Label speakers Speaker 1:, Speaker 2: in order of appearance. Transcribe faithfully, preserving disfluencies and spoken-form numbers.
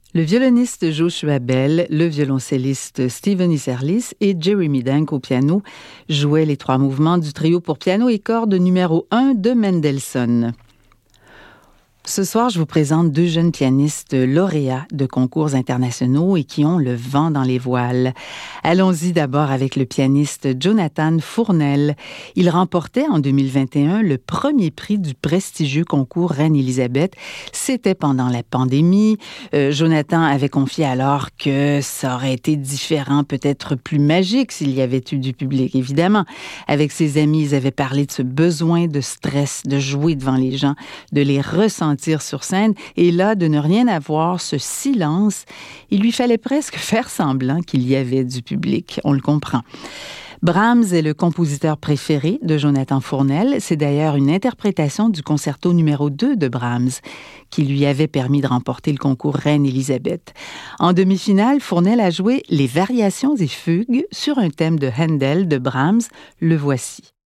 Speaker 1: Le violoniste Joshua Bell, le violoncelliste Steven Isserlis et Jeremy Dank au piano jouaient les trois mouvements du trio pour piano et cordes numéro un de Mendelssohn. Ce soir, je vous présente deux jeunes pianistes lauréats de concours internationaux et qui ont le vent dans les voiles. Allons-y d'abord avec le pianiste Jonathan Fournel. Il remportait en deux mille vingt et un le premier prix du prestigieux concours Reine-Élisabeth. C'était pendant la pandémie. Euh, Jonathan avait confié alors que ça aurait été différent, peut-être plus magique s'il y avait eu du public, évidemment. Avec ses amis, ils avaient parlé de ce besoin de stress, de jouer devant les gens, de les ressentir sur scène, et là, de ne rien avoir, ce silence, il lui fallait presque faire semblant qu'il y avait du public, on le comprend. Brahms est le compositeur préféré de Jonathan Fournel. C'est d'ailleurs une interprétation du concerto numéro deux de Brahms qui lui avait permis de remporter le concours Reine-Élisabeth. En demi-finale, Fournel a joué les variations et fugues sur un thème de Handel de Brahms. Le voici.